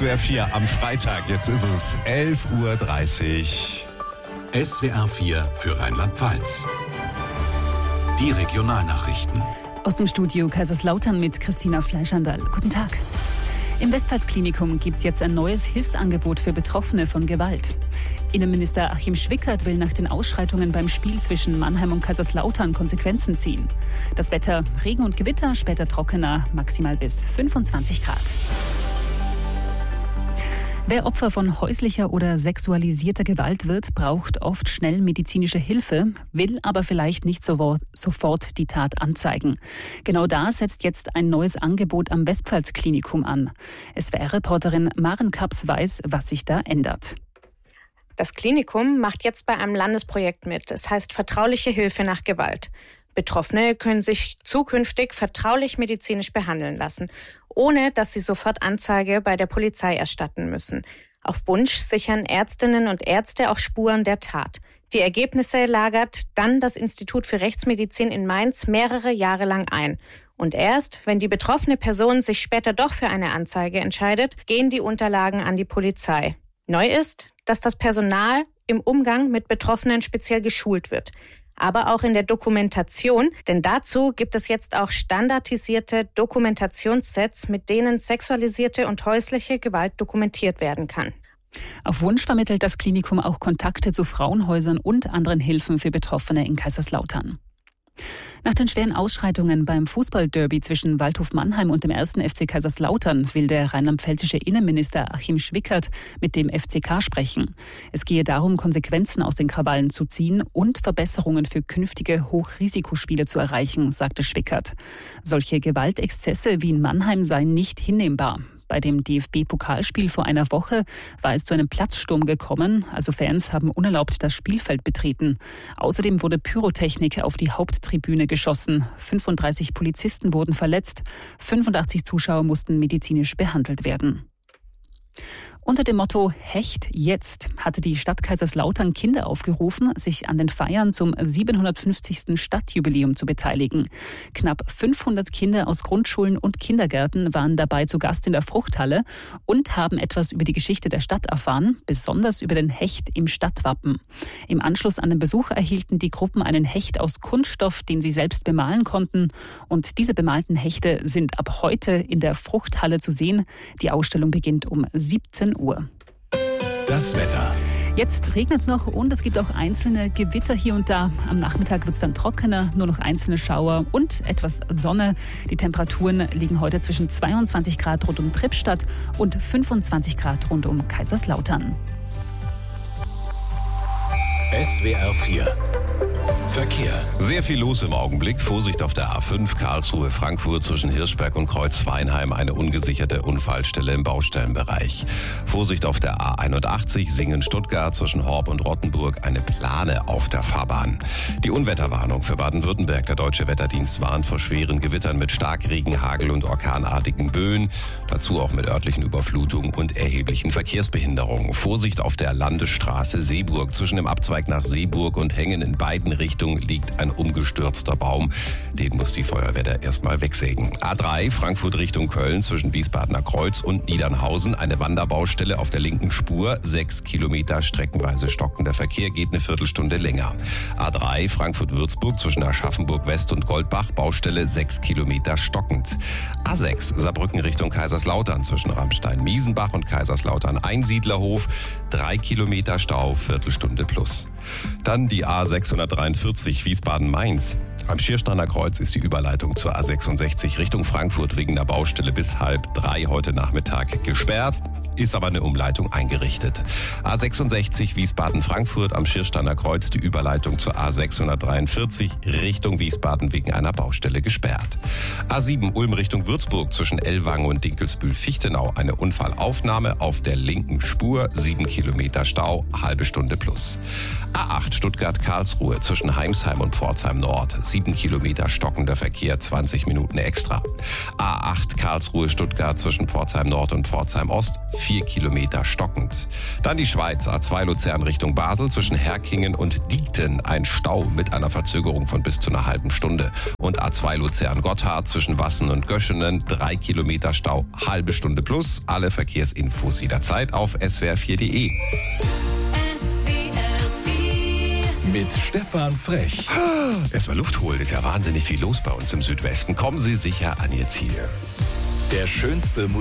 SWR 4 am Freitag. Jetzt ist es 11.30 Uhr. SWR 4 für Rheinland-Pfalz. Die Regionalnachrichten. Aus dem Studio Kaiserslautern mit Christina Fleischandal. Guten Tag. Im Westpfalz-Klinikum gibt es jetzt ein neues Hilfsangebot für Betroffene von Gewalt. Innenminister Achim Schwickert will nach den Ausschreitungen beim Spiel zwischen Mannheim und Kaiserslautern Konsequenzen ziehen. Das Wetter: Regen und Gewitter, später trockener, maximal bis 25 Grad. Wer Opfer von häuslicher oder sexualisierter Gewalt wird, braucht oft schnell medizinische Hilfe, will aber vielleicht nicht sofort die Tat anzeigen. Genau da setzt jetzt ein neues Angebot am Westpfalz-Klinikum an. SWR-Reporterin Maren Kaps weiß, was sich da ändert. Das Klinikum macht jetzt bei einem Landesprojekt mit. Es heißt vertrauliche Hilfe nach Gewalt. Betroffene können sich zukünftig vertraulich medizinisch behandeln lassen, ohne dass sie sofort Anzeige bei der Polizei erstatten müssen. Auf Wunsch sichern Ärztinnen und Ärzte auch Spuren der Tat. Die Ergebnisse lagert dann das Institut für Rechtsmedizin in Mainz mehrere Jahre lang ein. Und erst, wenn die betroffene Person sich später doch für eine Anzeige entscheidet, gehen die Unterlagen an die Polizei. Neu ist, dass das Personal im Umgang mit Betroffenen speziell geschult wird. Aber auch in der Dokumentation, denn dazu gibt es jetzt auch standardisierte Dokumentationssets, mit denen sexualisierte und häusliche Gewalt dokumentiert werden kann. Auf Wunsch vermittelt das Klinikum auch Kontakte zu Frauenhäusern und anderen Hilfen für Betroffene in Kaiserslautern. Nach den schweren Ausschreitungen beim Fußballderby zwischen Waldhof Mannheim und dem 1. FC Kaiserslautern will der rheinland-pfälzische Innenminister Achim Schwickert mit dem FCK sprechen. Es gehe darum, Konsequenzen aus den Krawallen zu ziehen und Verbesserungen für künftige Hochrisikospiele zu erreichen, sagte Schwickert. Solche Gewaltexzesse wie in Mannheim seien nicht hinnehmbar. Bei dem DFB-Pokalspiel vor einer Woche war es zu einem Platzsturm gekommen, also Fans haben unerlaubt das Spielfeld betreten. Außerdem wurde Pyrotechnik auf die Haupttribüne geschossen. 35 Polizisten wurden verletzt, 85 Zuschauer mussten medizinisch behandelt werden. Unter dem Motto Hecht jetzt hatte die Stadt Kaiserslautern Kinder aufgerufen, sich an den Feiern zum 750. Stadtjubiläum zu beteiligen. Knapp 500 Kinder aus Grundschulen und Kindergärten waren dabei zu Gast in der Fruchthalle und haben etwas über die Geschichte der Stadt erfahren, besonders über den Hecht im Stadtwappen. Im Anschluss an den Besuch erhielten die Gruppen einen Hecht aus Kunststoff, den sie selbst bemalen konnten. Und diese bemalten Hechte sind ab heute in der Fruchthalle zu sehen. Die Ausstellung beginnt um 17 Uhr. Das Wetter. Jetzt regnet es noch und es gibt auch einzelne Gewitter hier und da. Am Nachmittag wird es dann trockener, nur noch einzelne Schauer und etwas Sonne. Die Temperaturen liegen heute zwischen 22 Grad rund um Trippstadt und 25 Grad rund um Kaiserslautern. SWR 4 Verkehr. Sehr viel los im Augenblick. Vorsicht auf der A5 Karlsruhe-Frankfurt zwischen Hirschberg und Kreuzweinheim. Eine ungesicherte Unfallstelle im Baustellenbereich. Vorsicht auf der A81 Singen-Stuttgart zwischen Horb und Rottenburg. Eine Plane auf der Fahrbahn. Die Unwetterwarnung für Baden-Württemberg. Der Deutsche Wetterdienst warnt vor schweren Gewittern mit Starkregen, Hagel und orkanartigen Böen. Dazu auch mit örtlichen Überflutungen und erheblichen Verkehrsbehinderungen. Vorsicht auf der Landesstraße Seeburg zwischen dem Abzweig nach Seeburg und Hengen in beiden Richtungen liegt ein umgestürzter Baum. Den muss die Feuerwehr da erstmal wegsägen. A3 Frankfurt Richtung Köln zwischen Wiesbadener Kreuz und Niedernhausen. Eine Wanderbaustelle auf der linken Spur. 6 Kilometer streckenweise stockender Verkehr, geht eine Viertelstunde länger. A3 Frankfurt-Würzburg zwischen Aschaffenburg West und Goldbach. Baustelle 6 Kilometer stockend. A6 Saarbrücken Richtung Kaiserslautern zwischen Ramstein-Miesenbach und Kaiserslautern-Einsiedlerhof. 3 Kilometer Stau, Viertelstunde plus. Dann die A643 Wiesbaden-Mainz. Am Schiersteiner Kreuz ist die Überleitung zur A66 Richtung Frankfurt wegen der Baustelle bis 2:30 heute Nachmittag gesperrt. Ist aber eine Umleitung eingerichtet. A66 Wiesbaden-Frankfurt am Schiersteiner Kreuz die Überleitung zur A643 Richtung Wiesbaden wegen einer Baustelle gesperrt. A7 Ulm Richtung Würzburg zwischen Ellwangen und Dinkelsbühl-Fichtenau eine Unfallaufnahme auf der linken Spur. 7 Kilometer Stau, halbe Stunde plus. A8 Stuttgart-Karlsruhe zwischen Heimsheim und Pforzheim Nord. 7 Kilometer stockender Verkehr, 20 Minuten extra. A8 Karlsruhe-Stuttgart zwischen Pforzheim Nord und Pforzheim Ost. 4 Kilometer stockend. Dann die Schweiz, A2 Luzern Richtung Basel zwischen Herkingen und Diekten. Ein Stau mit einer Verzögerung von bis zu einer halben Stunde. Und A2 Luzern Gotthard zwischen Wassen und Göschenen 3 Kilometer Stau, halbe Stunde plus. Alle Verkehrsinfos jederzeit auf swr4.de. Mit Stefan Frech. Erstmal Luft holen, ist ja wahnsinnig viel los bei uns im Südwesten. Kommen Sie sicher an Ihr Ziel. Der schönste